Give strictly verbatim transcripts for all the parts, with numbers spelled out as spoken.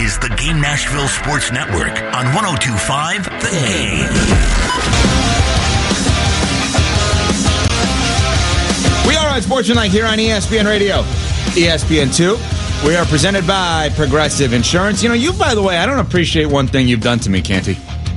is the Game Nashville Sports Network on one oh two point five The Game. We are on Sports Tonight here on E S P N Radio, E S P N two. We are presented by Progressive Insurance. You know, you, by the way, I don't appreciate one thing you've done to me, Canty.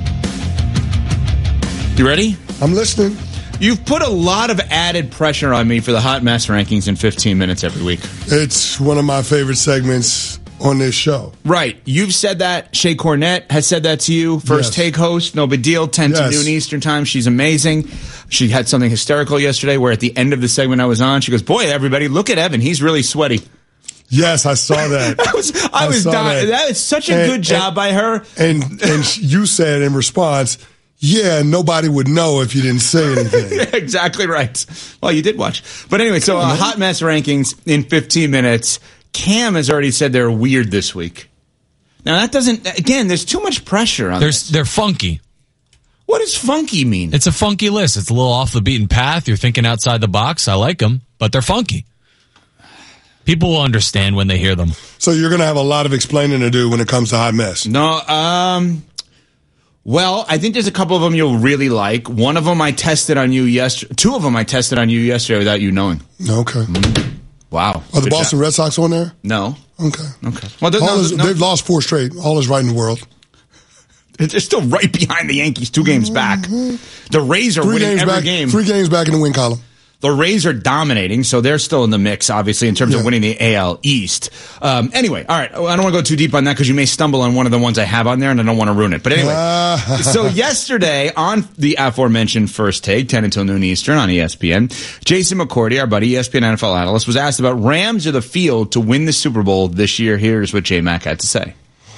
You ready? I'm listening. You've put a lot of added pressure on me for the Hot Mess Rankings in fifteen minutes every week. It's one of my favorite segments on this show. Right. You've said that. Shay Cornett has said that to you. First Yes. Take host, no big deal, ten Yes. to noon Eastern time. She's amazing. She had something hysterical yesterday where at the end of the segment I was on, she goes, boy, everybody, look at Evan. He's really sweaty. Yes, I saw that. I was, I I was saw dying. that. That is such a And- good job and- by her. And and you said in response, yeah, nobody would know if you didn't say anything. Exactly right. Well, you did watch. But anyway, so uh, Hot Mess Rankings in fifteen minutes. Cam has already said they're weird this week. Now, that doesn't, again, there's too much pressure on There's, this. they're funky. What does funky mean? It's a funky list. It's a little off the beaten path. You're thinking outside the box. I like them, but they're funky. People will understand when they hear them. So you're going to have a lot of explaining to do when it comes to Hot Mess. No, um, well, I think there's a couple of them you'll really like. One of them I tested on you yesterday. Two of them I tested on you yesterday without you knowing. Okay. Wow. Are the Good Boston job. Red Sox on there? No. Okay. Okay. Well, there's All no, is, no, they've lost four straight. All is right in the world. they're still right behind the Yankees, two games back. The Rays are Three winning games every back. game. Three games back in the win column. The Rays are dominating, so they're still in the mix, obviously, in terms Yeah. of winning the A L East. Um, anyway, all right, I don't want to go too deep on that because you may stumble on one of the ones I have on there, and I don't want to ruin it. But anyway, Uh, so yesterday on the aforementioned First Take, ten until noon Eastern on E S P N, Jason McCourty, our buddy, E S P N N F L analyst, was asked about Rams or the field to win the Super Bowl this year. Here's what J-Mac had to say.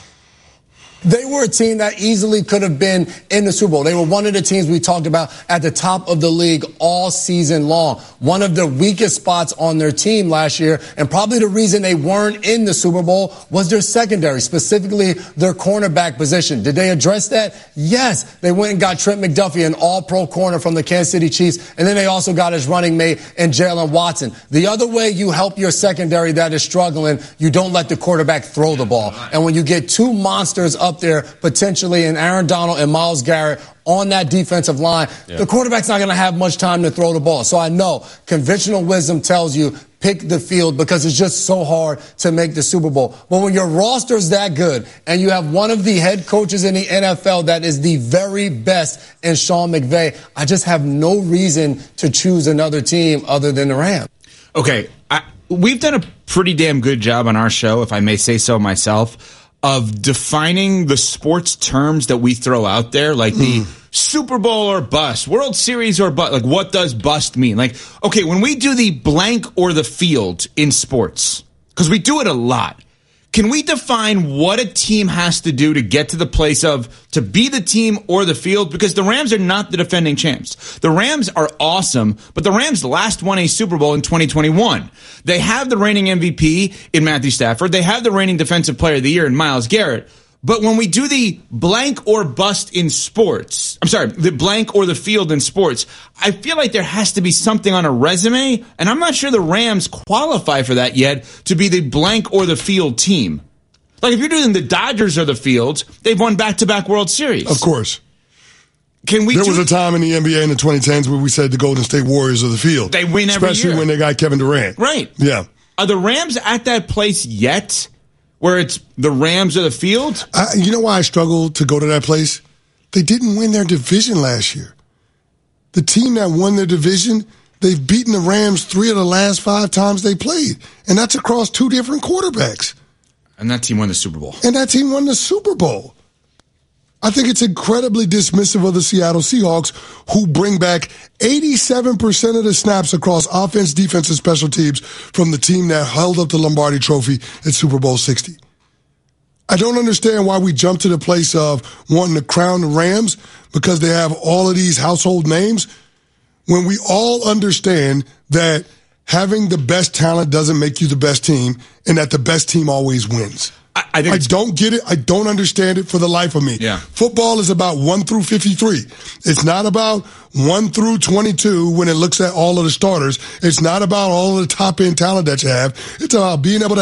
They were a team that easily could have been in the Super Bowl. They were one of the teams we talked about at the top of the league all season long. One of the weakest spots on their team last year, and probably the reason they weren't in the Super Bowl was their secondary, specifically their cornerback position. Did they address that? Yes. They went and got Trent McDuffie, an all-pro corner from the Kansas City Chiefs, and then they also got his running mate in Jalen Watson. The other way you help your secondary that is struggling, you don't let the quarterback throw the ball. And when you get two monsters up there, potentially in Aaron Donald and Myles Garrett on that defensive line, yeah. the quarterback's not going to have much time to throw the ball. So I know conventional wisdom tells you pick the field because it's just so hard to make the Super Bowl. But when your roster's that good and you have one of the head coaches in the N F L that is the very best in Sean McVay, I just have no reason to choose another team other than the Rams. Okay, I, we've done a pretty damn good job on our show, if I may say so myself, of defining the sports terms that we throw out there, like the mm. Super Bowl or bust, World Series or bust. Like, what does bust mean? Like, okay, when we do the blank or the field in sports, because we do it a lot, can we define what a team has to do to get to the place of to be the team or the field? Because the Rams are not the defending champs. The Rams are awesome, but the Rams last won a Super Bowl in twenty twenty-one. They have the reigning M V P in Matthew Stafford. They have the reigning Defensive Player of the Year in Myles Garrett. But when we do the blank or bust in sports, I'm sorry, the blank or the field in sports, I feel like there has to be something on a resume, and I'm not sure the Rams qualify for that yet to be the blank or the field team. Like if you're doing the Dodgers or the field, they've won back-to-back World Series. Of course. Can we there do- was a time in the N B A in the twenty tens where we said the Golden State Warriors are the field. They win every Especially year. when they got Kevin Durant. Right. Yeah. Are the Rams at that place yet where it's the Rams or the field? I, you know why I struggle to go to that place? They didn't win their division last year. The team that won their division, they've beaten the Rams three of the last five times they played. And that's across two different quarterbacks. And that team won the Super Bowl. And that team won the Super Bowl. I think it's incredibly dismissive of the Seattle Seahawks, who bring back eighty-seven percent of the snaps across offense, defense, and special teams from the team that held up the Lombardi Trophy at Super Bowl sixty. I don't understand why we jump to the place of wanting to crown the Rams because they have all of these household names when we all understand that having the best talent doesn't make you the best team and that the best team always wins. I, I, think I don't get it. I don't understand it for the life of me. Yeah. Football is about one through fifty-three. It's not about one through twenty-two when it looks at all of the starters. It's not about all of the top-end talent that you have. It's about being able to